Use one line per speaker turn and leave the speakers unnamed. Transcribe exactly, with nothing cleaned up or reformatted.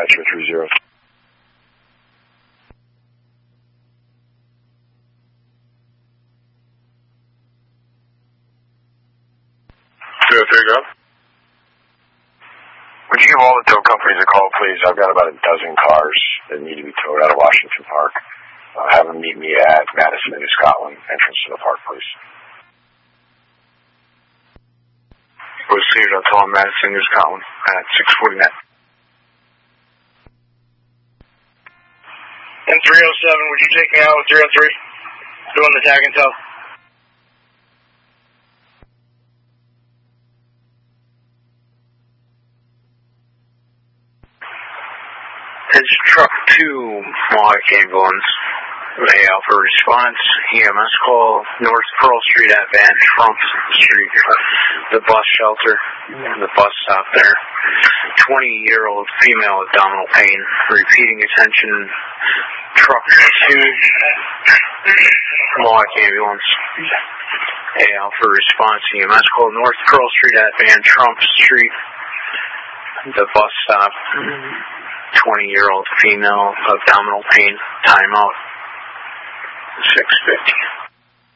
dispatcher three zero.
zero three, go.
Would you give all the tow companies a call, please? I've got about a dozen cars that need to be towed out of Washington Park. Uh, have them meet me at Madison into Scotland, entrance to the park, please.
Received, I'll tell them Madison into Scotland at six forty-nine.
And three oh seven, would you take me out with three oh three? Doing the tag and tow.
It's truck two, Mohawk ambulance. May Alpha response, E M S call, North Pearl Street at Van Trump Street, the bus shelter, the bus stop there. twenty-year-old female abdominal pain, repeating attention, truck two, Mohawk ambulance. A Alpha response, E M S call, North Pearl Street at Van Trump Street, the bus stop. twenty-year-old female abdominal pain, timeout, six fifty.